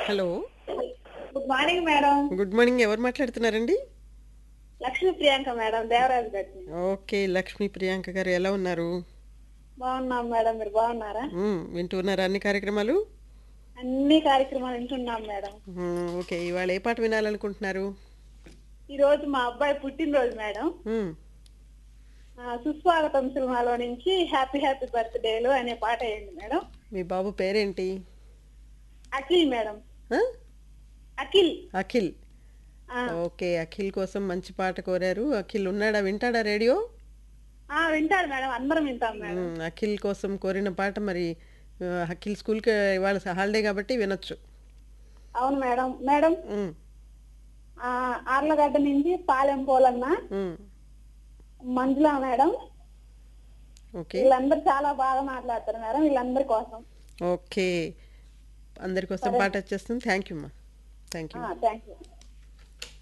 Hello. Good morning madam. Good morning. ఎవరు మాట్లాడుతున్నారండి? Lakshmi Priyanka madam, Devaraju గారి. ఓకే. లక్ష్మీ ప్రియాంక గారు ఎలా ఉన్నారు? బాగున్నాం మేడం, మీరు బాగున్నారా? వింటున్నారా అన్ని కార్యక్రమాలు? అన్ని కార్యక్రమాలు వింటున్నాం మేడం. ఓకే. ఇవాళ ఏ పాట వినాలనుకుంటున్నారు? ఈ రోజు మా అబ్బాయి పుట్టినరోజు మేడం. మ్మ్, సుస్వాగతం సినిమాలో నుంచి హ్యాపీ హ్యాపీ బర్త్డేలు అనే పాట వేయండి మేడం. మీ బాబు పేరేంటి? అఖిల్ మేడం. ఆ? అఖిల్. అఖిల్. ఆ, ఓకే. అఖిల్ కోసం మంచి పాట కోరారు. అఖిల్ ఉన్నాడా? వింటాడా రేడియో? వింటాడు మేడం, అందరం వింటాం మేడం. అఖిల్ కోసం కోరిన పాట మరి అఖిల్ స్కూల్కి ఇవాళ హాలిడే కాబట్టి వినొచ్చు. అవును మేడం. మేడం, మ్మ్, ఆర్లగడ్డ నుంచి పాలెం పోలన్న మ్మ్. మంజుల మేడం, ఓకే. వీళ్ళందరూ చాలా బాగా మాట్లాడతారు మేడం, వీళ్ళందరి కోసం. ఓకే. అందరి కోసం సరే. పాట వచ్చేస్తుంది. థ్యాంక్ యూ అమ్మా. Thank you. Thank you.